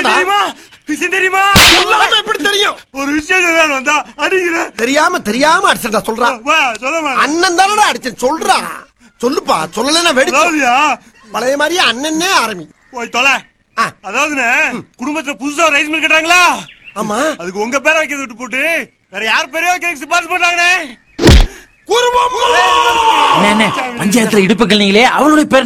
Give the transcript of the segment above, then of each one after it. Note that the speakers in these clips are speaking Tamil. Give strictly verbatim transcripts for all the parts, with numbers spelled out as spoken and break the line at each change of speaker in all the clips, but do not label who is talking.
தெரியுமா விஷயம் தெரியுமா?
சொல்லாம எப்படி தெரியும்?
ஒரு விஷயம் வந்தா அடிக்கிறேன்.
தெரியாம தெரியாம அடிச்சா சொல்றா.
சொல்ல
அண்ணன் தானடா அடிச்சேன் சொல்றா. சொல்லுப்பா, சொல்லலைன்னா வெடிச்சியா? பழைய மாதிரியே அண்ணனே ஆரம்பி.
போய் தொலை. அதாவதுண்ணே, குடும்பத்துல புதுசா ரைஸ் மில் கட்டுறாங்களா?
ஆமா.
அதுக்கு உங்க பேரை வைக்கிறது விட்டு போட்டு வேற யார் பேரையோ கேக் சிபாரிசு பண்றாங்கண்ணே.
பஞ்சாயத்துல இடுப்புகள் நீங்களே அவளுடைய பேர்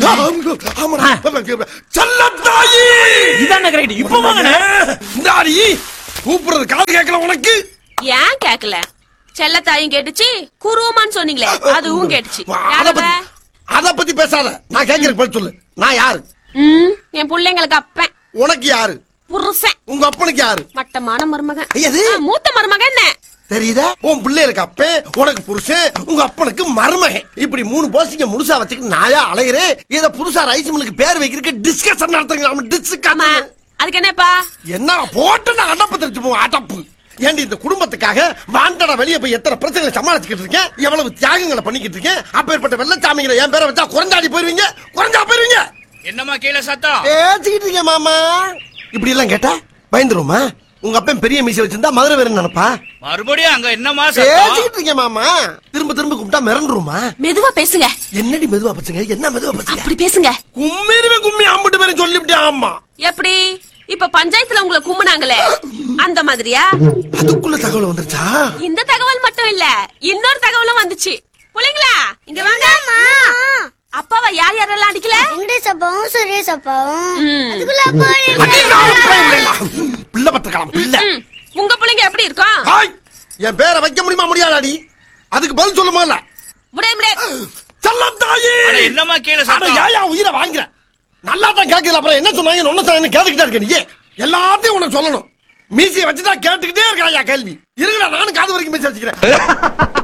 செல்லத்தாயி.
இதான கரெக்ட். இப்ப வாங்கண்ணே.
இந்தாடி கூப்பிடுறது காது கேட்கல உனக்கு?
ஏன் கேட்கல? செல்லத்தாயும் கேட்டுச்சு, குருவமான்னு சொன்னீங்களே அதுவும் கேட்டுச்சு.
அத பத்தி பேசாத. நான் கேட்கிறேன் பதில் சொல்லு. நான் யாரு?
என் பிள்ளைங்களுக்கு அப்பன்.
உனக்கு யாரு?
புருஷன்.
உங்க அப்பனுக்கு யாரு?
மட்டமான மருமகன்.
மூத்த
மருமகன். என்ன
தெரியுதா? உன் பிள்ளைகளுக்கு அப்பன், உனக்கு புருஷன், உங்க அப்பனுக்கு மருமகன். இப்படி மூணு போசிங்க முழுசா வச்சுக்கிட்டு நாயா அலைகிறேன். இத புதுசா ரைஸ் மில்லுக்கு பேர் வைக்கிறதுக்கு டிஸ்கஷன் நடத்துங்க. டிஸ்கஷன்.
அதுக்கு என்னப்பா?
என்ன போட்டு நான் அடப்பு தெரிஞ்சு போவோம். அடப்பு ஏண்டி இந்த குடும்பத்துக்காக வாண்டடா வெளியே போய் எத்தனை பிரச்சனைகளை சமாளிச்சுக்கிட்டு இருக்கேன், எவ்வளவு தியாகங்களை பண்ணிக்கிட்டு இருக்கேன். அப்பேற்பட்ட வெள்ளச்சாமிகளை என் பேரை வச்சா குறைஞ்சாடி போயிருவீங்க. குறைஞ்சா போயிருவீங்க.
என்னமா கீழே சத்தம்
பேசிக்கிட்டு இருக்கேன் மாமா. இப்படி எல்லாம் கேட்டா பயந்துருமா? உங்க அப்பன் பெரிய மீசை வச்சிருந்தா மதுரை வேற நினைப்பா?
மறுபடியும் அங்க என்னமா
பேசிக்கிட்டு இருக்கேன் மாமா. திரும்ப திரும்ப கூப்பிட்டா மிரண்டுருமா?
மெதுவா பேசுங்க.
என்னடி மெதுவா பேசுங்க? என்ன மெதுவா பேசுங்க?
அப்படி பேசுங்க.
கும்மிருவே கும்மி அம்பிட்டு பேரை சொல்லிவிட்டேன். ஆமா.
எப்படி? இப்ப பஞ்சாயத்துல உங்களை கும்பினாங்களே அந்த மாதிரியா?
அதுக்குள்ள தகவல் வந்துருச்சா?
இந்த தகவல் மட்டும் இல்ல, இன்னொரு தகவலும் வந்துச்சு. புள்ளைங்களா இங்க வாங்க. அப்பாவை யார் யாரெல்லாம் அடிக்கல?
வெங்கடேஷ் அப்பாவும் சுரேஷ் அப்பாவும்.
பிள்ளை பத்திரக்கலாம் பிள்ளை.
உங்க பிள்ளைங்க எப்படி இருக்கும்?
என் பேரை வைக்க முடியுமா? முடியாதாடி? அதுக்கு பதில் சொல்ல முடியல.
முடியாது முடியாது.
செல்லத்தாயி.
என்னமா கீழே சத்தம்?
யாயா உயிரை வாங்குற? நல்லா தான் கேட்கல. அப்புறம் என்ன சொன்னாங்க ஒன்னு சொன்ன கேட்டுக்கிட்டே இருக்க. நீ எல்லாத்தையும் உனக்கு சொல்லணும். மீசியை வச்சுதான் கேட்டுக்கிட்டே இருக்கா கேள்வி. இருங்கடா நானும் காது வரைக்கும் மீசி வச்சுக்கிறேன்.